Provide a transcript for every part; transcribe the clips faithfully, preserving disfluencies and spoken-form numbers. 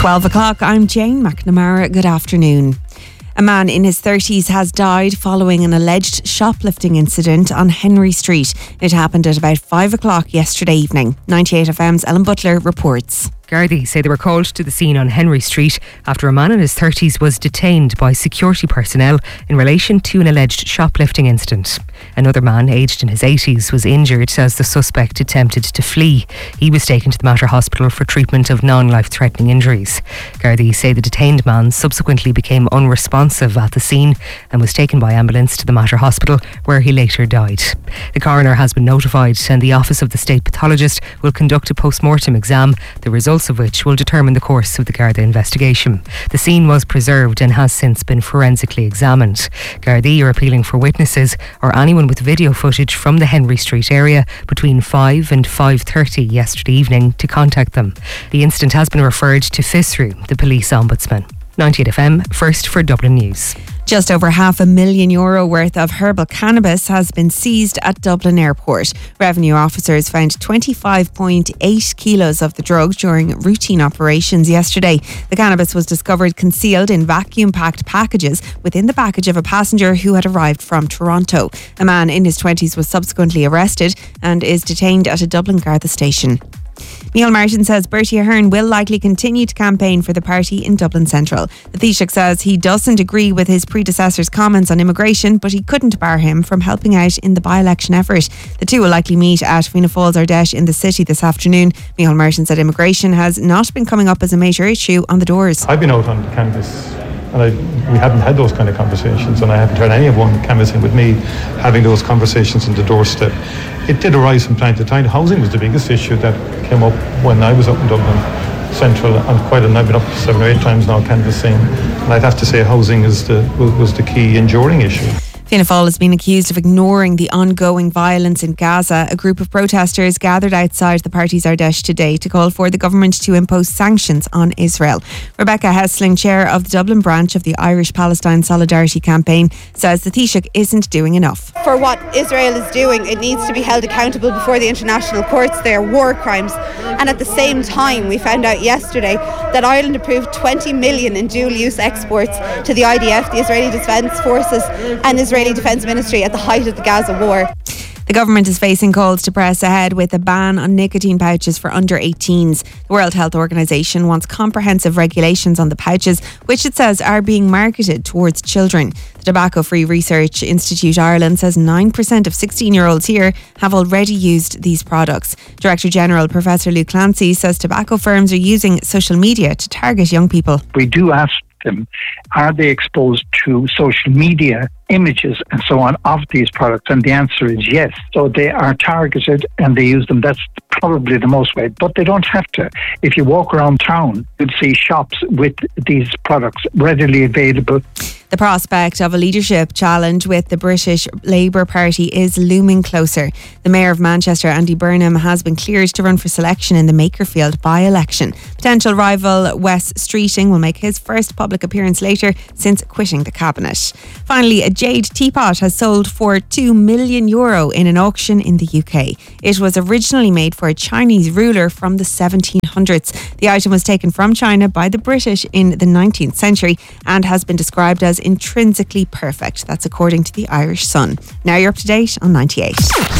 twelve o'clock, I'm Jane McNamara. Good afternoon. A man in his thirties has died following an alleged shoplifting incident on Henry Street. It happened at about five o'clock yesterday evening. ninety-eight F M's Ellen Butler reports. Gardaí say they were called to the scene on Henry Street after a man in his thirties was detained by security personnel in relation to an alleged shoplifting incident. Another man, aged in his eighties, was injured as the suspect attempted to flee. He was taken to the Mater Hospital for treatment of non-life-threatening injuries. Gardaí say the detained man subsequently became unresponsive at the scene and was taken by ambulance to the Mater Hospital, where he later died. The coroner has been notified and the Office of the State Pathologist will conduct a post-mortem exam, the results of which will determine the course of the Garda investigation. The scene was preserved and has since been forensically examined. Gardaí are appealing for witnesses or anyone with video footage from the Henry Street area between five and five thirty yesterday evening to contact them. The incident has been referred to FISRU, the police ombudsman. ninety-eight F M, first for Dublin News. Just over half a million euro worth of herbal cannabis has been seized at Dublin Airport. Revenue officers found twenty-five point eight kilos of the drug during routine operations yesterday. The cannabis was discovered concealed in vacuum-packed packages within the baggage of a passenger who had arrived from Toronto. A man in his twenties was subsequently arrested and is detained at a Dublin Garda station. Neil Martin says Bertie Ahern will likely continue to campaign for the party in Dublin Central. The Taoiseach says he doesn't agree with his predecessor's comments on immigration, but he couldn't bar him from helping out in the by-election effort. The two will likely meet at Fianna Fáil's Ardèche in the city this afternoon. Neil Martin said immigration has not been coming up as a major issue on the doors. I've been out on canvas and I, we haven't had those kind of conversations, and I haven't heard anyone canvassing with me having those conversations on the doorstep. It did arise from time to time. Housing was the biggest issue that came up when I was up in Dublin Central, and quite a, I've been up seven or eight times now canvassing, and I'd have to say housing is the was the key enduring issue. Fianna Fáil has been accused of ignoring the ongoing violence in Gaza. A group of protesters gathered outside the party's Ardèche today to call for the government to impose sanctions on Israel. Rebecca Hessling, chair of the Dublin branch of the Irish Palestine Solidarity Campaign, says the Taoiseach isn't doing enough. For what Israel is doing, it needs to be held accountable before the international courts. They are war crimes. And at the same time, we found out yesterday that Ireland approved twenty million in dual-use exports to the I D F, the Israeli Defence Forces, and Israeli Defence Ministry at the height of the Gaza war. The government is facing calls to press ahead with a ban on nicotine pouches for under eighteens. The World Health Organization wants comprehensive regulations on the pouches, which it says are being marketed towards children. The Tobacco Free Research Institute Ireland says nine percent of sixteen-year-olds here have already used these products. Director General Professor Luke Clancy says tobacco firms are using social media to target young people. We do ask them, are they exposed to social media images and so on of these products? And the answer is yes. So they are targeted and they use them. That's probably the most way, but they don't have to. If you walk around town, you'd see shops with these products readily available. The prospect of a leadership challenge with the British Labour Party is looming closer. The Mayor of Manchester, Andy Burnham, has been cleared to run for selection in the Makerfield by-election. Potential rival Wes Streeting will make his first public appearance later since quitting the cabinet. Finally, a jade teapot has sold for two million euro in an auction in the U K. It was originally made for a Chinese ruler from the seventeen hundreds. The item was taken from China by the British in the nineteenth century and has been described as intrinsically perfect. That's according to the Irish Sun. Now you're up to date on ninety-eight.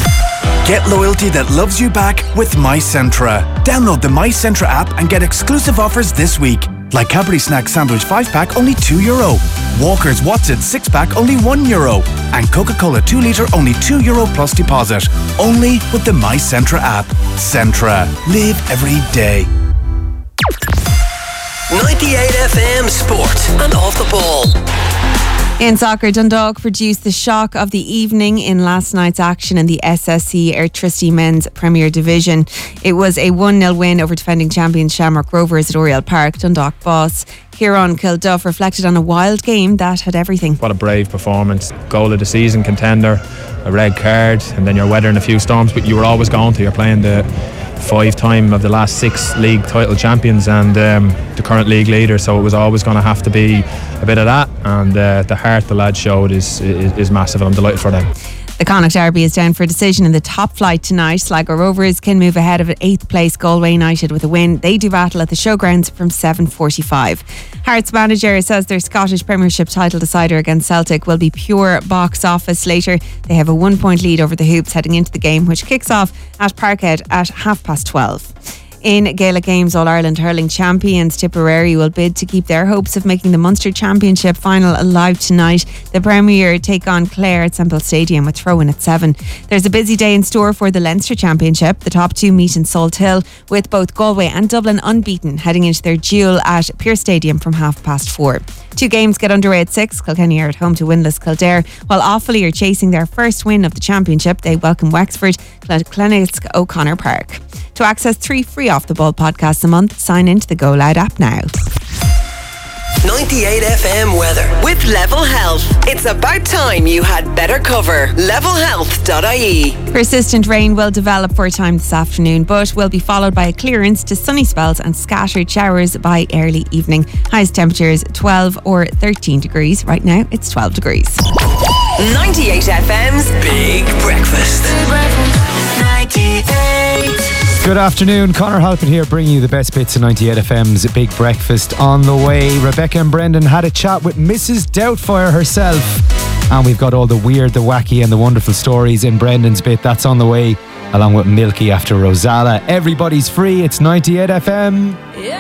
Get loyalty that loves you back with MyCentra. Download the MyCentra app and get exclusive offers this week. Like Cadbury Snack Sandwich five pack, only two euro. Walker's What's It six pack, only one euro. And Coca-Cola two litre, only two euro plus deposit. Only with the MyCentra app. Centra. Live every day. ninety-eight F M Sport and Off the Ball. In soccer, Dundalk produced the shock of the evening in last night's action in the S S C Airtricity Men's Premier Division. It was a one nil win over defending champions Shamrock Rovers at Oriel Park. Dundalk boss Kieran Kilduff reflected on a wild game that had everything. What a brave performance. Goal of the season contender, a red card, and then you're weathering a few storms, but you were always going to. You're playing the five time of the last six league title champions and um, the current league leader, so it was always going to have to be a bit of that, and uh, the heart the lads showed is, is, is massive, and I'm delighted for them. The Connacht Derby is down for a decision in the top flight tonight. Sligo Rovers can move ahead of an eighth place Galway United with a win. They do battle at the Showgrounds from seven forty-five. Hearts manager says their Scottish Premiership title decider against Celtic will be pure box office later. They have a one point lead over the Hoops heading into the game, which kicks off at Parkhead at half past twelve. In Gaelic Games, All-Ireland hurling champions Tipperary will bid to keep their hopes of making the Munster Championship final alive tonight. The Premier take on Clare at Semple Stadium with throw-in at seven. There's a busy day in store for the Leinster Championship. The top two meet in Salt Hill, with both Galway and Dublin unbeaten, heading into their duel at Pearse Stadium from half past four. Two games get underway at six. Kilkenny are at home to winless Kildare, while Offaly are chasing their first win of the championship. They welcome Wexford at Clonaisk O'Connor Park. To access three free Off the Ball podcasts a month, sign into the Go Loud app now. ninety-eight F M weather with Level Health. It's about time you had better cover. level health dot I E. Persistent rain will develop for a time this afternoon, but will be followed by a clearance to sunny spells and scattered showers by early evening. Highest temperatures twelve or thirteen degrees. Right now it's twelve degrees. ninety-eight F M's Big Breakfast. Big Breakfast. ninety-eight. Good afternoon, Conor Halpin here, bringing you the best bits of ninety-eight F M's Big Breakfast. On the way, Rebecca and Brendan had a chat with Missus Doubtfire herself, and we've got all the weird, the wacky and the wonderful stories in Brendan's bit. That's on the way, along with Milky after Rosala. Everybody's free, it's ninety-eight F M. Yeah.